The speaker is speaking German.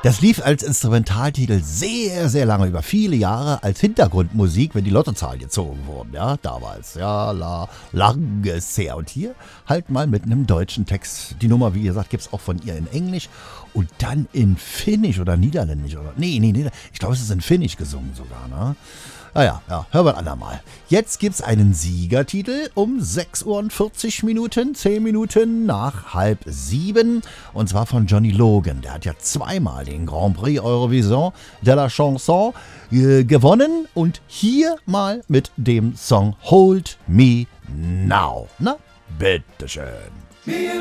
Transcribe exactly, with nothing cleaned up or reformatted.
Das lief als Instrumentaltitel sehr, sehr lange, über viele Jahre als Hintergrundmusik, wenn die Lottozahlen gezogen wurden, ja, damals. Ja, la, langes her. Und hier halt mal mit einem deutschen Text. Die Nummer, wie gesagt, gibt es auch von ihr in Englisch und dann in Finnisch oder Niederländisch. Oder, nee, nee, nee, ich glaube, es ist in Finnisch gesungen sogar, ne? Naja, ja, hören wir ein andermal. Jetzt gibt's einen Siegertitel um sechs Uhr und vierzig Minuten, zehn Minuten nach halb sieben. Und zwar von Johnny Logan. Der hat ja zweimal den Grand Prix Eurovision de la Chanson äh, gewonnen. Und hier mal mit dem Song Hold Me Now. Na, bitteschön. Me